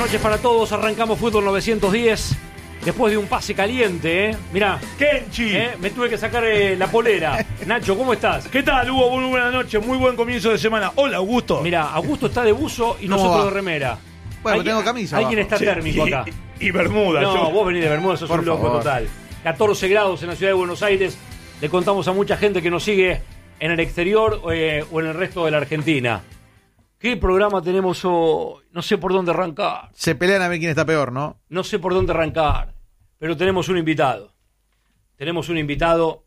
noches para todos. Arrancamos Fútbol 910 después de un pase caliente, ¿eh? Mirá, Kenchi. me tuve que sacar la polera. Nacho, ¿cómo estás? ¿Qué tal, Hugo? Muy buenas noches, muy buen comienzo de semana. Hola, Augusto. Mirá, Augusto está de buzo y nosotros de remera. Bueno, tengo camisa. Alguien está térmico acá. Y Bermuda. No, vos venís de Bermuda, sos Por un loco favor. total. 14 grados en la ciudad de Buenos Aires. Le contamos a mucha gente que nos sigue en el exterior o en el resto de la Argentina. ¿Qué programa tenemos hoy? No sé por dónde arrancar. Se pelean a ver quién está peor, ¿no? No sé por dónde arrancar. Pero tenemos un invitado. Tenemos un invitado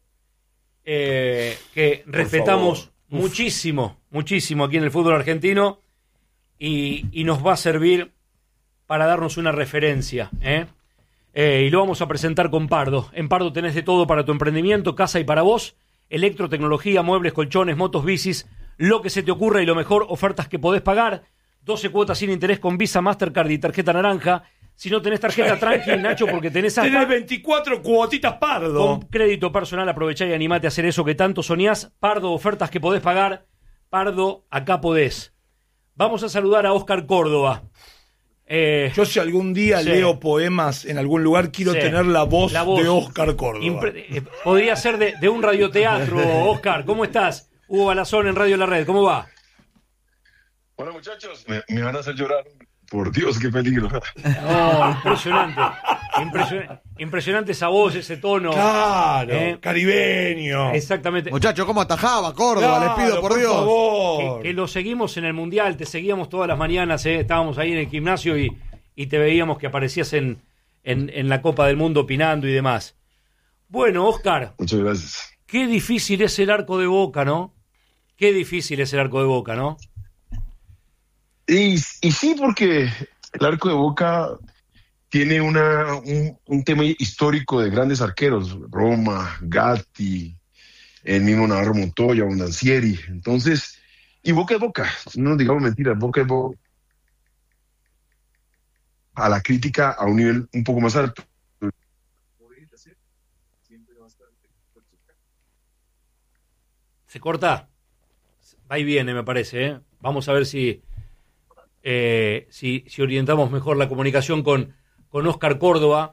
que respetamos muchísimo, muchísimo aquí en el fútbol argentino y nos va a servir para darnos una referencia, y lo vamos a presentar con Pardo. En Pardo tenés de todo para tu emprendimiento, casa y para vos, electrotecnología, muebles, colchones, motos, bicis, lo que se te ocurra y lo mejor, ofertas que podés pagar, 12 cuotas sin interés con Visa, Mastercard y tarjeta naranja. Si no tenés tarjeta, tranqui, Nacho, porque tenés hasta... Tenés 24 cuotitas Pardo. Con crédito personal, aprovechá y animate a hacer eso que tanto soñás. Pardo, ofertas que podés pagar. Pardo, acá podés. Vamos a saludar a Óscar Córdoba. Yo si algún día Sí. leo poemas en algún lugar, quiero Sí. tener la voz de Óscar Córdoba. Podría ser de un radioteatro. Óscar, ¿cómo estás? Hugo Balazón en Radio La Red, ¿cómo va? Bueno, muchachos, me van a hacer llorar. Por Dios, qué peligro. No, impresionante. Impresionante esa voz, ese tono. Claro, caribeño. Exactamente. Muchachos, ¿cómo atajaba Córdoba? Claro, Les pido, por Dios. favor. Que lo seguimos en el Mundial, te seguíamos todas las mañanas, estábamos ahí en el gimnasio y te veíamos que aparecías en la Copa del Mundo opinando y demás. Bueno, Óscar, Muchas gracias. qué difícil es el arco de Boca, ¿no? Qué difícil es el arco de Boca, ¿no? Y sí, porque el arco de Boca tiene un tema histórico de grandes arqueros. Roma, Gatti, el mismo Navarro Montoya, Bondancieri. Entonces, y Boca es Boca. No nos digamos mentiras, Boca es Boca. A la crítica a un nivel un poco más alto. Se corta. Va y viene, me parece, ¿eh? Vamos a ver si orientamos mejor la comunicación con Óscar Córdoba.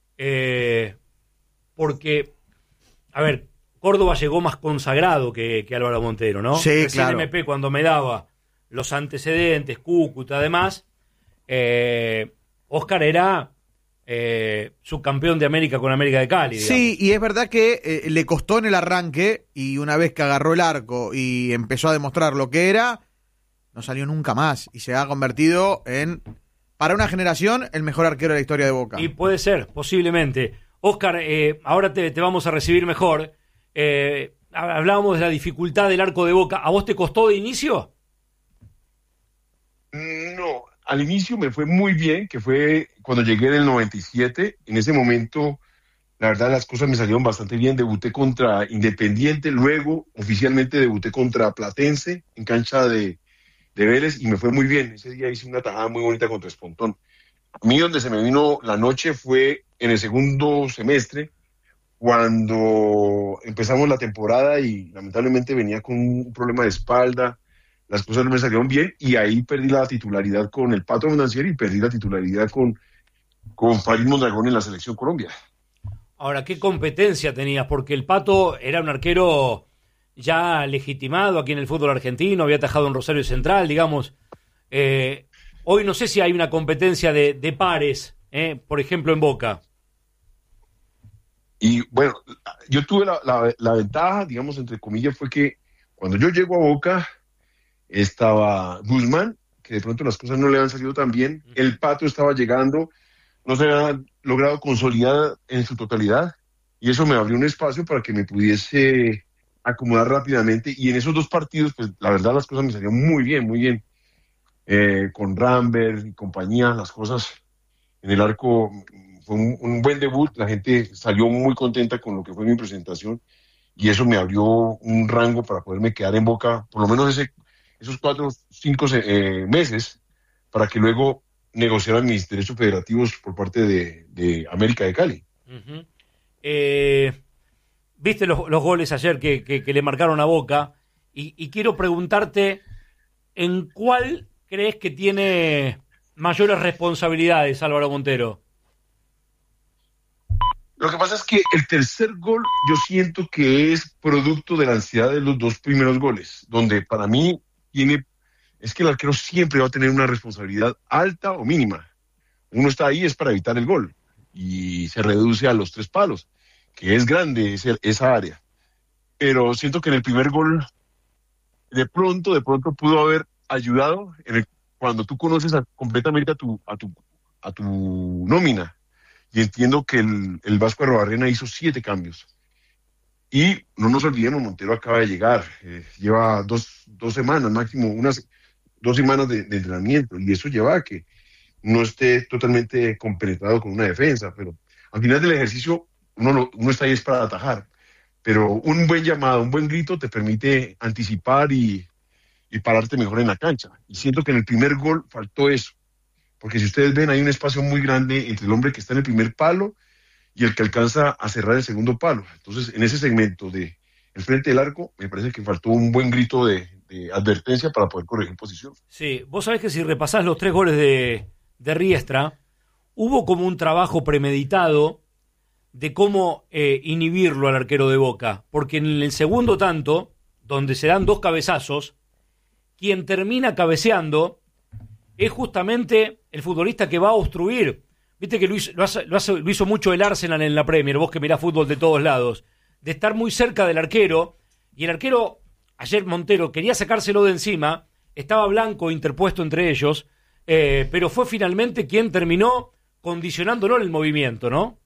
Porque, a ver, Córdoba llegó más consagrado que Álvaro Montero, ¿no? Sí, Recién claro. MP, cuando me daba los antecedentes, Cúcuta, además, Óscar era subcampeón de América con América de Cali, digamos. Sí, y es verdad que le costó en el arranque y una vez que agarró el arco y empezó a demostrar lo que era, no salió nunca más y se ha convertido en, para una generación, el mejor arquero de la historia de Boca. Y puede ser, posiblemente. Óscar, ahora te vamos a recibir mejor. Hablábamos de la dificultad del arco de Boca. ¿A vos te costó de inicio? No, al inicio me fue muy bien, que fue cuando llegué en el 97. En ese momento, la verdad, las cosas me salieron bastante bien. Debuté contra Independiente, luego oficialmente debuté contra Platense en cancha de Vélez y me fue muy bien. Ese día hice una tajada muy bonita contra Espontón. A mí donde se me vino la noche fue en el segundo semestre, cuando empezamos la temporada y lamentablemente venía con un problema de espalda. Las cosas no me salieron bien y ahí perdí la titularidad con el Pato Bondancieri y perdí la titularidad con Farid Mondragón en la Selección Colombia. Ahora, ¿qué competencia tenías? Porque el Pato era un arquero ya legitimado aquí en el fútbol argentino, había atajado en Rosario Central, digamos. Hoy no sé si hay una competencia de pares, por ejemplo, en Boca. Y bueno, yo tuve la ventaja, digamos, entre comillas, fue que cuando yo llego a Boca estaba Guzmán, que de pronto las cosas no le han salido tan bien. El Pato estaba llegando, no se había logrado consolidar en su totalidad y eso me abrió un espacio para que me pudiese acomodar rápidamente y en esos dos partidos, pues la verdad las cosas me salieron muy bien, muy bien. Con Rambert y compañía, las cosas en el arco fue un buen debut, la gente salió muy contenta con lo que fue mi presentación y eso me abrió un rango para poderme quedar en Boca, por lo menos esos 4 o 5 meses, para que luego negociaran mis derechos federativos por parte de América de Cali. Uh-huh. Viste los goles ayer que le marcaron a Boca y quiero preguntarte en cuál crees que tiene mayores responsabilidades, Álvaro Montero? Lo que pasa es que el tercer gol yo siento que es producto de la ansiedad de los dos primeros goles, donde para mí es que el arquero siempre va a tener una responsabilidad alta o mínima. Uno está ahí es para evitar el gol y se reduce a los 3 palos, que es grande esa área. Pero siento que en el primer gol de pronto pudo haber ayudado cuando tú conoces completamente a tu nómina. Y entiendo que el Vasco Arrobarrena hizo 7 cambios. Y no nos olvidemos, Montero acaba de llegar, lleva dos semanas, máximo unas 2 semanas de entrenamiento, y eso lleva a que no esté totalmente compenetrado con una defensa, pero al final del ejercicio uno está ahí es para atajar, pero un buen llamado, un buen grito te permite anticipar y pararte mejor en la cancha, y siento que en el primer gol faltó eso, porque si ustedes ven hay un espacio muy grande entre el hombre que está en el primer palo y el que alcanza a cerrar el segundo palo. Entonces, en ese segmento de el frente del arco, me parece que faltó un buen grito de advertencia para poder corregir posición. Sí, vos sabés que si repasás los 3 goles de Riestra, hubo como un trabajo premeditado de cómo inhibirlo al arquero de Boca, porque en el segundo tanto, donde se dan 2 cabezazos, quien termina cabeceando es justamente el futbolista que va a obstruir. Viste que lo hizo mucho el Arsenal en la Premier, vos que mirás fútbol de todos lados, de estar muy cerca del arquero, y el arquero, ayer Montero, quería sacárselo de encima, estaba Blanco interpuesto entre ellos, pero fue finalmente quien terminó condicionándolo en el movimiento, ¿no?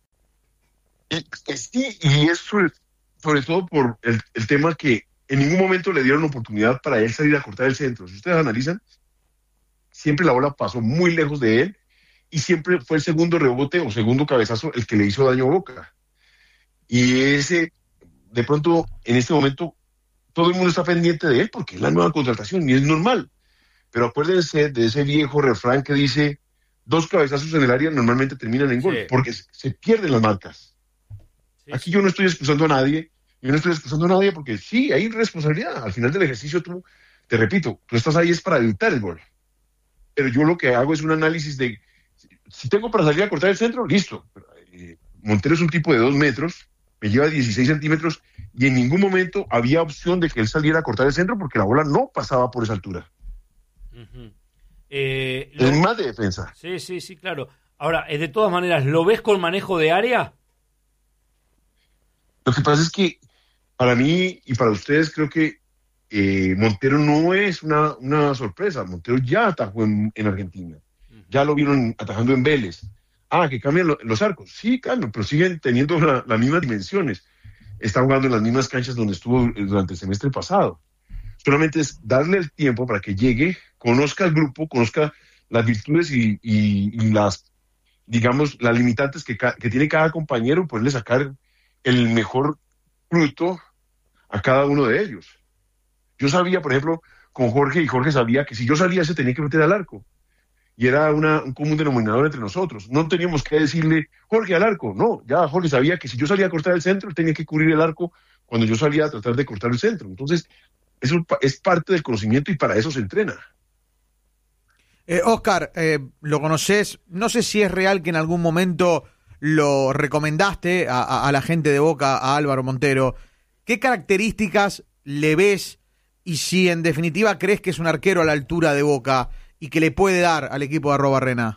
Sí, y es sobre todo por el tema que en ningún momento le dieron oportunidad para él salir a cortar el centro. Si ustedes analizan, siempre la bola pasó muy lejos de él y siempre fue el segundo rebote o segundo cabezazo el que le hizo daño a Boca. Y de pronto, en este momento, todo el mundo está pendiente de él porque es la nueva contratación y es normal. Pero acuérdense de ese viejo refrán que dice, 2 cabezazos en el área normalmente terminan en gol, porque se pierden las marcas. Sí. Aquí yo no estoy excusando a nadie, porque sí, hay responsabilidad. Al final del ejercicio te repito, tú estás ahí es para evitar el gol. Pero yo lo que hago es un análisis de, si tengo para salir a cortar el centro, listo. Montero es un tipo de 2 metros, me lleva 16 centímetros, y en ningún momento había opción de que él saliera a cortar el centro porque la bola no pasaba por esa altura. Uh-huh. Es más de defensa. Sí, claro. Ahora, de todas maneras, ¿lo ves con manejo de área? Lo que pasa es que para mí y para ustedes creo que Montero no es una sorpresa. Montero ya atajó en Argentina. Uh-huh. Ya lo vieron atajando en Vélez. Que cambian los arcos. Sí, cambian, pero siguen teniendo las mismas dimensiones. Está jugando en las mismas canchas donde estuvo durante el semestre pasado. Solamente es darle el tiempo para que llegue, conozca el grupo, conozca las virtudes y las, digamos, las limitantes que tiene cada compañero, poderle sacar el mejor fruto a cada uno de ellos. Yo sabía, por ejemplo, con Jorge, y Jorge sabía que si yo salía se tenía que meter al arco. Y era un común denominador entre nosotros. No teníamos que decirle, Jorge, al arco. No, ya Jorge sabía que si yo salía a cortar el centro, él tenía que cubrir el arco cuando yo salía a tratar de cortar el centro. Entonces, eso es parte del conocimiento y para eso se entrena. Oscar, lo conoces, no sé si es real que en algún momento lo recomendaste a la gente de Boca, a Álvaro Montero. ¿Qué características le ves y si en definitiva crees que es un arquero a la altura de Boca y que le puede dar al equipo de Arrobarrena?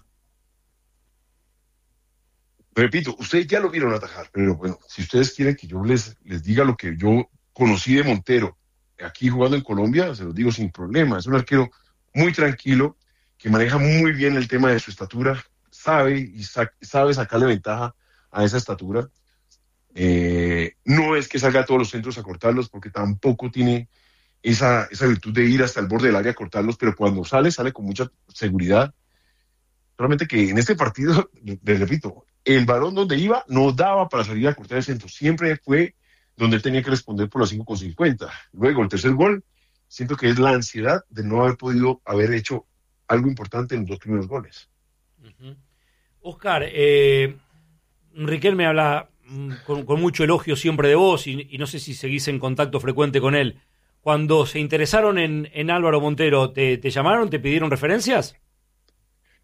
Repito, ustedes ya lo vieron atajar, pero bueno, si ustedes quieren que yo les diga lo que yo conocí de Montero aquí jugando en Colombia, se los digo sin problema. Es un arquero muy tranquilo, que maneja muy bien el tema de su estatura, sabe sacarle ventaja a esa estatura. No es que salga a todos los centros a cortarlos, porque tampoco tiene esa virtud de ir hasta el borde del área a cortarlos, pero cuando sale con mucha seguridad. Solamente que en este partido, les repito, el balón donde iba no daba para salir a cortar el centro, siempre fue donde él tenía que responder por las 5,50. Luego, el tercer gol, siento que es la ansiedad de no haber hecho algo importante en los 2 primeros goles. Uh-huh. Oscar, Riquelme habla con mucho elogio siempre de vos y no sé si seguís en contacto frecuente con él. Cuando se interesaron en Álvaro Montero, ¿te llamaron, te pidieron referencias?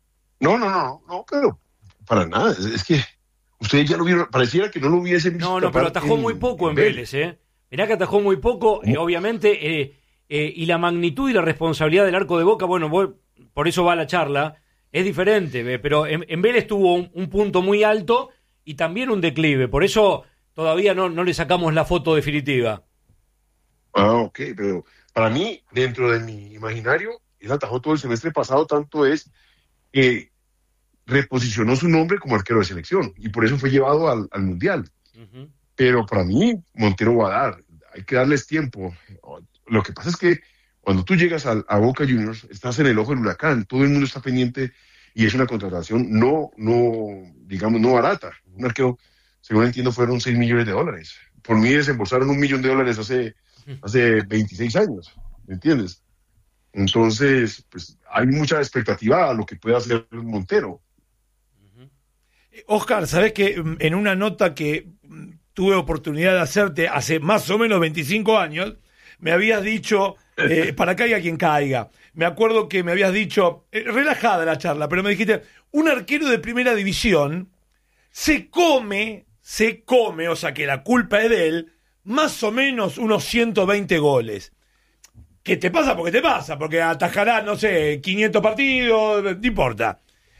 No, pero para nada. Es que ustedes ya lo vieron, pareciera que no lo hubiesen visto. No, pero atajó muy poco en Vélez, ¿eh? Mirá que atajó muy poco, obviamente, y la magnitud y la responsabilidad del arco de Boca, bueno, por eso va la charla, es diferente, pero en Vélez tuvo un punto muy alto y también un declive, por eso todavía no le sacamos la foto definitiva. Ok, pero para mí, dentro de mi imaginario, él atajó todo el semestre pasado, tanto es que reposicionó su nombre como arquero de selección y por eso fue llevado al Mundial. Uh-huh. Pero para mí, Montero va a dar, hay que darles tiempo. Lo que pasa es que cuando tú llegas a Boca Juniors, estás en el ojo del huracán, todo el mundo está pendiente y es una contratación digamos, no barata. Un arquero, según entiendo, fueron $6 millones. Por mí desembolsaron $1 millón hace 26 años, ¿me entiendes? Entonces, pues hay mucha expectativa a lo que pueda hacer Montero. Oscar, ¿sabés que en una nota que tuve oportunidad de hacerte hace más o menos 25 años, me habías dicho, para que haya quien caiga, me acuerdo que me habías dicho, relajada la charla, pero me dijiste, un arquero de primera división se come, o sea que la culpa es de él, más o menos unos 120 goles. ¿Qué te pasa? Porque atajará, no sé, 500 partidos, no importa.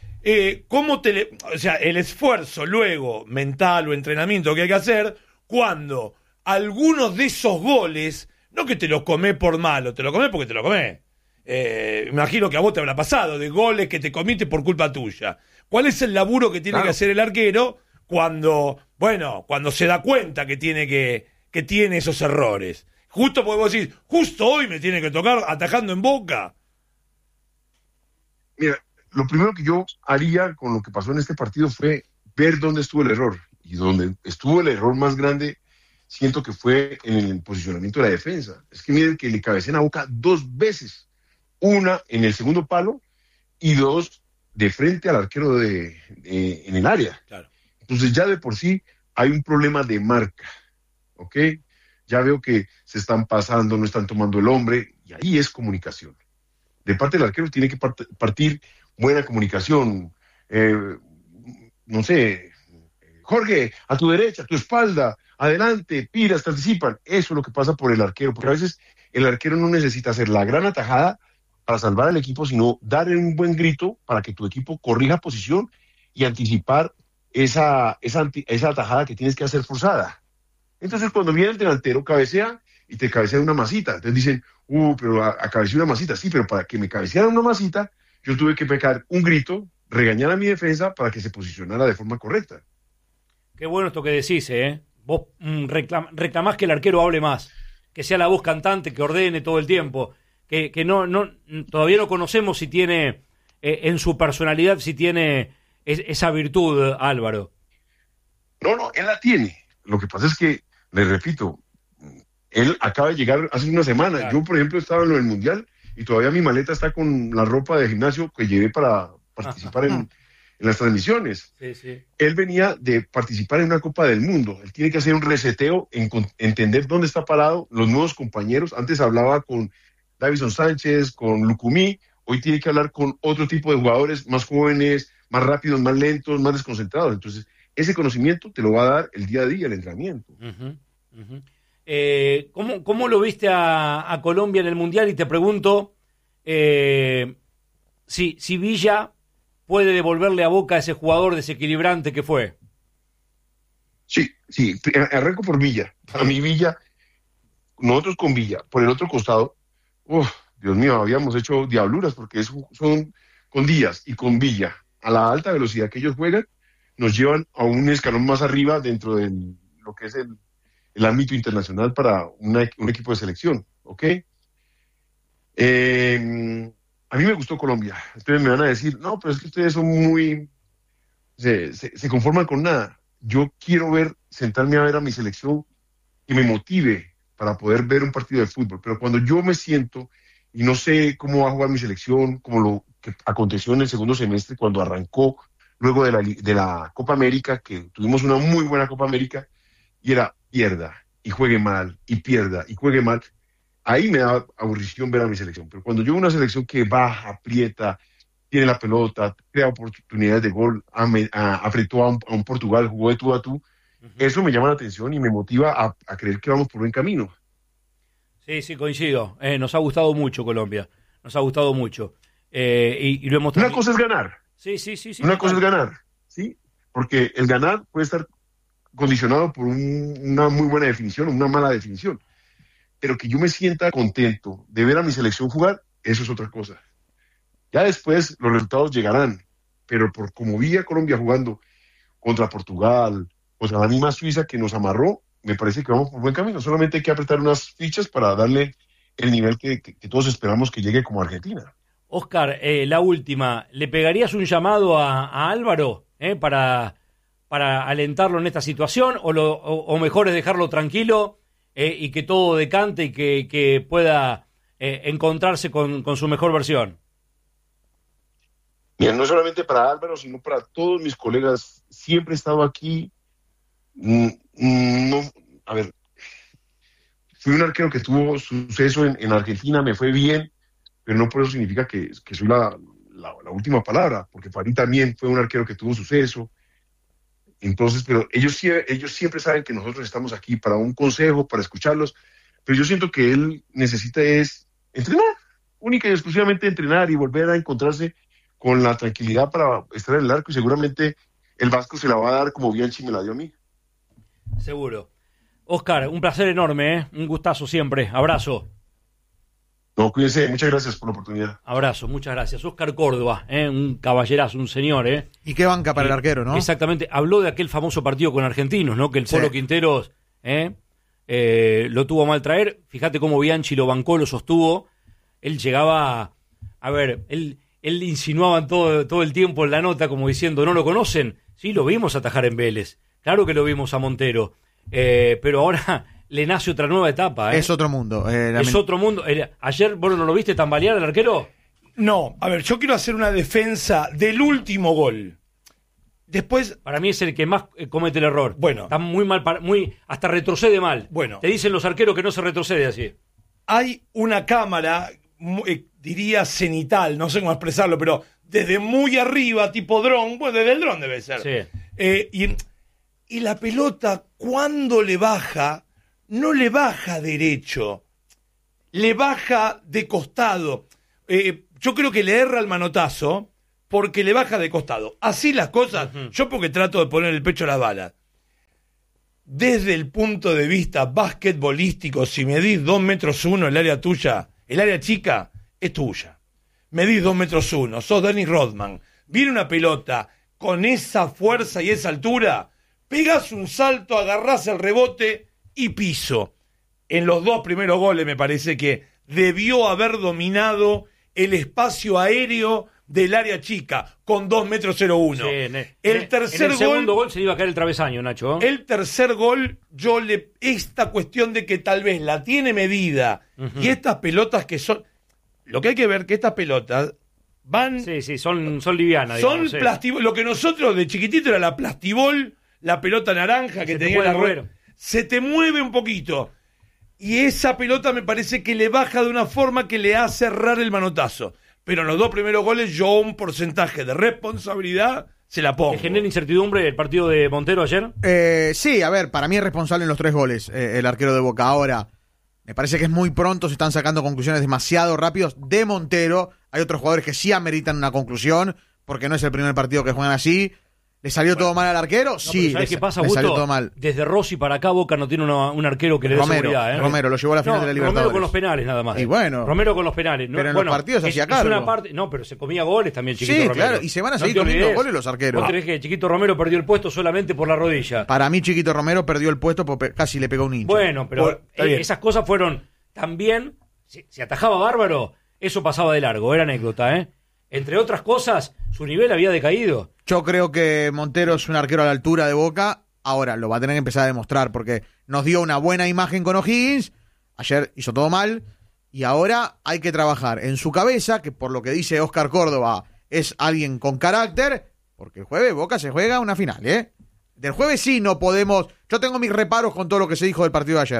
O sea, el esfuerzo luego mental o entrenamiento que hay que hacer cuando algunos de esos goles, no que te los comés por malo, te lo comés porque te lo comés. Imagino que a vos te habrá pasado de goles que te comiste por culpa tuya. ¿Cuál es el laburo que tiene que hacer el arquero cuando se da cuenta que tiene esos errores? Justo podemos decir, justo hoy me tiene que tocar atajando en Boca. Mira, lo primero que yo haría con lo que pasó en este partido fue ver dónde estuvo el error. Y donde estuvo el error más grande, siento que fue en el posicionamiento de la defensa. Es que miren que le cabecean a Boca 2 veces. Una en el segundo palo y 2 de frente al arquero en el área. Claro. Entonces ya de por sí hay un problema de marca. ¿Ok? Ya veo que se están pasando, no están tomando el hombre, y ahí es comunicación. De parte del arquero tiene que partir buena comunicación. No sé, Jorge, a tu derecha, a tu espalda, adelante, pilas, te anticipan. Eso es lo que pasa por el arquero, porque a veces el arquero no necesita hacer la gran atajada para salvar al equipo, sino darle un buen grito para que tu equipo corrija posición y anticipar esa atajada que tienes que hacer forzada. Entonces, cuando viene el delantero, cabecea y te cabecea una masita. Entonces dicen, pero cabeceé una masita. Sí, pero para que me cabeceara una masita, yo tuve que pegar un grito, regañar a mi defensa para que se posicionara de forma correcta. Qué bueno esto que decís, ¿eh? Vos reclamás que el arquero hable más, que sea la voz cantante, que ordene todo el tiempo, que todavía no conocemos si tiene, en su personalidad, si tiene esa virtud, Álvaro. No, él la tiene. Lo que pasa es que, le repito, él acaba de llegar hace una semana. Claro. Yo, por ejemplo, estaba en el Mundial y todavía mi maleta está con la ropa de gimnasio que llevé para participar en las transmisiones. Sí. Él venía de participar en una Copa del Mundo. Él tiene que hacer un reseteo, entender dónde está parado, los nuevos compañeros. Antes hablaba con Davison Sánchez, con Lucumí. Hoy tiene que hablar con otro tipo de jugadores más jóvenes, más rápidos, más lentos, más desconcentrados. Entonces, ese conocimiento te lo va a dar el día a día, el entrenamiento. ¿Cómo lo viste a Colombia en el Mundial? Y te pregunto si Villa puede devolverle a Boca a ese jugador desequilibrante que fue. Sí, arranco por Villa. A mí Villa, nosotros con Villa, por el otro costado, Dios mío, habíamos hecho diabluras porque son con Díaz y con Villa, a la alta velocidad que ellos juegan, nos llevan a un escalón más arriba dentro de lo que es el ámbito internacional para un equipo de selección, ¿ok? A mí me gustó Colombia. Ustedes me van a decir, no, pero es que ustedes son muy... Se conforman con nada. Yo quiero sentarme a ver a mi selección que me motive para poder ver un partido de fútbol. Pero cuando yo me siento y no sé cómo va a jugar mi selección, como lo que aconteció en el segundo semestre cuando arrancó luego de la Copa América, que tuvimos una muy buena Copa América, y era pierda y juegue mal, y pierda y juegue mal, ahí me da aburrición ver a mi selección. Pero cuando yo veo una selección que baja, aprieta, tiene la pelota, crea oportunidades de gol, apretó a un Portugal, jugó de tú a tú. Eso me llama la atención y me motiva a creer que vamos por buen camino. Sí, coincido. Nos ha gustado mucho Colombia. Nos ha gustado mucho. Y lo hemos... Una cosa es ganar. Sí. Una cosa es ganar, ¿sí? Porque el ganar puede estar condicionado por una muy buena definición o una mala definición. Pero que yo me sienta contento de ver a mi selección jugar, eso es otra cosa. Ya después los resultados llegarán, pero por como vi a Colombia jugando contra Portugal, contra la misma Suiza que nos amarró, me parece que vamos por buen camino. Solamente hay que apretar unas fichas para darle el nivel que todos esperamos que llegue como Argentina. Oscar, la última, ¿le pegarías un llamado a Álvaro para alentarlo en esta situación o mejor es dejarlo tranquilo y que todo decante y que pueda encontrarse con su mejor versión? Bien, no solamente para Álvaro, sino para todos mis colegas. Siempre he estado aquí. A ver, fui un arquero que tuvo suceso en Argentina, me fue bien, pero no por eso significa que soy la última palabra, porque Farid también fue un arquero que tuvo suceso. Entonces, pero ellos siempre saben que nosotros estamos aquí para un consejo, para escucharlos, pero yo siento que él necesita es entrenar, única y exclusivamente entrenar y volver a encontrarse con la tranquilidad para estar en el arco, y seguramente el Vasco se la va a dar como Bianchi me la dio a mí. Seguro. Oscar, un placer enorme, un gustazo siempre. Abrazo. No, cuídense, muchas gracias por la oportunidad. Abrazo, muchas gracias. Oscar Córdoba, un caballerazo, un señor. Y qué banca para el arquero, ¿no? Exactamente. Habló de aquel famoso partido con Argentinos, ¿no? Que el Polo Quinteros lo tuvo a mal traer. Fíjate cómo Bianchi lo bancó, lo sostuvo. Él llegaba, él insinuaba todo el tiempo en la nota como diciendo, ¿no lo conocen? Sí, lo vimos atajar en Vélez. Claro que lo vimos a Montero. Pero ahora le nace otra nueva etapa. Es otro mundo. Es otro mundo. Ayer, ¿vos no lo viste tambalear al arquero? No, a ver, yo quiero hacer una defensa del último gol. Después... Para mí es el que más comete el error. Bueno. Está muy mal, hasta retrocede mal. Bueno. Te dicen los arqueros que no se retrocede así. Hay una cámara, diría cenital, no sé cómo expresarlo, pero desde muy arriba, tipo dron, bueno, desde el dron debe ser. Sí. Y la pelota, cuando le baja, no le baja derecho, le baja de costado. Yo creo que le erra el manotazo porque le baja de costado. Así las cosas, yo porque trato de poner el pecho a las balas. Desde el punto de vista basquetbolístico, si medís 2 metros 1 el área tuya, el área chica, es tuya. Medís 2 metros 1, sos Dennis Rodman. Viene una pelota con esa fuerza y esa altura, pegás un salto, agarrás el rebote y piso. En los 2 primeros goles me parece que debió haber dominado el espacio aéreo del área chica con 2 metros 01. Sí, el segundo gol se iba a caer el travesaño, Nacho. El tercer gol, esta cuestión de que tal vez la tiene medida y estas pelotas que son... Lo que hay que ver que estas pelotas van... Sí, son livianas. Son plastibol. Lo que nosotros de chiquitito era la plastibol, la pelota naranja que tenía la rueda. Se te mueve un poquito. Y esa pelota me parece que le baja de una forma que le hace errar el manotazo. Pero en los 2 primeros goles yo un porcentaje de responsabilidad se la pongo. ¿Te genera incertidumbre el partido de Montero ayer? Sí, a ver, para mí es responsable en los 3 goles el arquero de Boca. Ahora, me parece que es muy pronto, se están sacando conclusiones demasiado rápidos de Montero. Hay otros jugadores que sí ameritan una conclusión, porque no es el primer partido que juegan así. ¿Le salió todo mal al arquero? Sí, ¿sabes qué pasa, le Gusto? salió todo mal. Desde Rossi para acá Boca no tiene un arquero que le dé seguridad. Romero lo llevó a la final de la Libertadores. Romero con los penales nada más. Y bueno. Romero con los penales. Pero en los partidos hacía cargo. Una parte, no, pero se comía goles también Chiquito Romero. Sí, claro, y se van a seguir comiendo goles los arqueros. ¿Vos creés que Chiquito Romero perdió el puesto solamente por la rodilla? Para mí Chiquito Romero perdió el puesto porque casi le pegó un hincha. Bueno, pero esas cosas fueron también... Si atajaba bárbaro, eso pasaba de largo, era anécdota, Entre otras cosas, su nivel había decaído. Yo creo que Montero es un arquero a la altura de Boca. Ahora lo va a tener que empezar a demostrar porque nos dio una buena imagen con O'Higgins. Ayer hizo todo mal. Y ahora hay que trabajar en su cabeza, que por lo que dice Oscar Córdoba es alguien con carácter, porque el jueves Boca se juega una final, Del jueves sí no podemos... Yo tengo mis reparos con todo lo que se dijo del partido de ayer.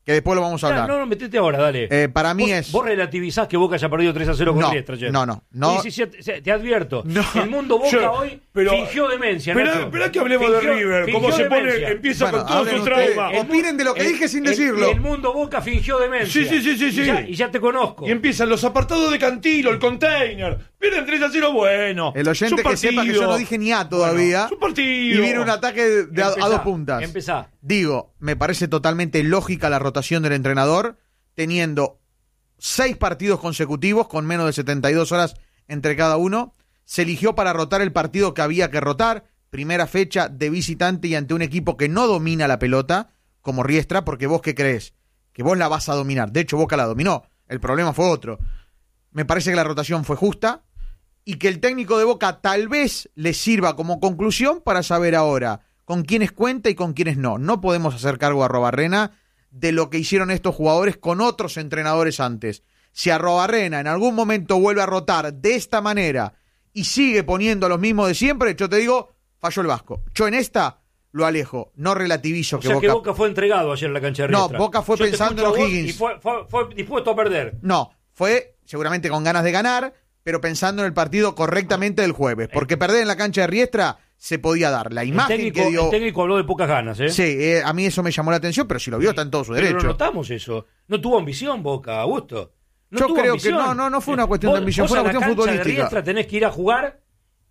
que después lo vamos a hablar. No, metete ahora, dale. Para mí Vos relativizás que Boca haya perdido 3-0 con Riestra ayer. No. Sí, te advierto. No. El mundo Boca hoy pero, fingió demencia, Nacho. Esperá que hablemos de River, cómo se pone, empieza con todo su trauma. Opinen de lo que dije sin decirlo. El mundo Boca fingió demencia. Sí. Y ya te conozco. Y empiezan los apartados de Cantilo, el container. Pierden 3-0, bueno. El oyente que sepa que yo no dije ni A todavía. Bueno, su partido. Y viene un ataque a 2 puntas. Empezá. Digo, me parece totalmente lógica la rotación del entrenador, teniendo 6 partidos consecutivos con menos de 72 horas entre cada uno. Se eligió para rotar el partido que había que rotar. Primera fecha de visitante y ante un equipo que no domina la pelota, como Riestra, porque vos ¿qué crees? Que vos la vas a dominar. De hecho, Boca la dominó. El problema fue otro. Me parece que la rotación fue justa y que el técnico de Boca tal vez le sirva como conclusión para saber ahora con quiénes cuenta y con quiénes no. No podemos hacer cargo a Arrobarrena de lo que hicieron estos jugadores con otros entrenadores antes. Si Arrobarrena en algún momento vuelve a rotar de esta manera y sigue poniendo a los mismos de siempre, yo te digo, falló el Vasco. Yo en esta lo alejo, no relativizo o sea que Boca fue entregado ayer en la cancha de Riestra. No, Boca fue pensando en O'Higgins. Y fue dispuesto a perder. No, fue seguramente con ganas de ganar, pero pensando en el partido correctamente del jueves. Porque perder en la cancha de Riestra se podía dar. La imagen que dio... El técnico habló de pocas ganas, ¿eh? Sí, a mí eso me llamó la atención, pero si lo vio está en todo su derecho. Pero notamos eso. No tuvo ambición Boca, Augusto. Yo creo que no fue una cuestión de ambición, fue una cuestión futbolística. De Riestra tenés que ir a jugar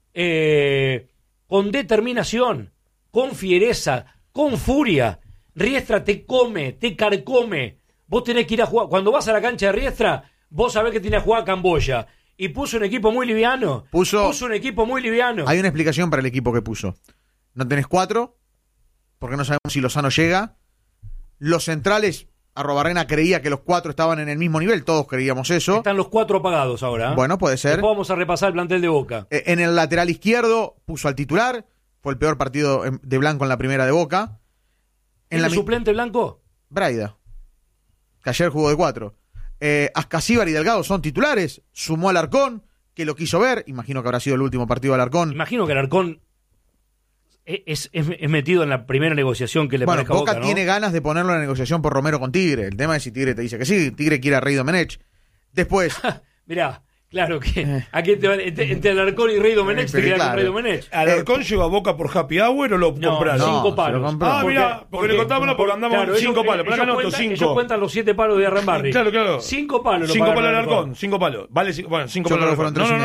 con determinación, con fiereza, con furia. Riestra te come, te carcome. Vos tenés que ir a jugar. Cuando vas a la cancha de Riestra, vos sabés que tiene a jugar Camboya. Y puso un equipo muy liviano. Puso un equipo muy liviano. Hay una explicación para el equipo que puso. No tenés 4, porque no sabemos si Lozano llega. Los centrales, Arrobarrena creía que los 4 estaban en el mismo nivel, todos creíamos eso. Están los 4 apagados ahora. Bueno, puede ser. Después vamos a repasar el plantel de Boca. En el lateral izquierdo puso al titular. Fue el peor partido de Blanco en la primera de Boca. ¿En el suplente Blanco? Braida, que ayer jugó de 4. Ascasíbar y Delgado son titulares. Sumó Alarcón, que lo quiso ver. Imagino que habrá sido el último partido de Alarcón. Imagino que Alarcón es metido en la primera negociación que le parezca a Boca, ¿no? Tiene ganas de ponerlo en la negociación por Romero con Tigre. El tema es si Tigre te dice que sí. Tigre quiere a Rey Domenech. Después... Mirá, claro que aquí entre Alarcón y Rey Domenech te queda con Rey Domenech. ¿Alarcón lleva a Boca por Happy Hour o lo compraron? 5 palos. Mirá, porque le contamos porque andamos 5 palos. Ellos cuentan los 7 palos de Arrambarri. Claro. 5 palos. 5 palos Alarcón, 5 palos. Vale, 5 palos Alarcón.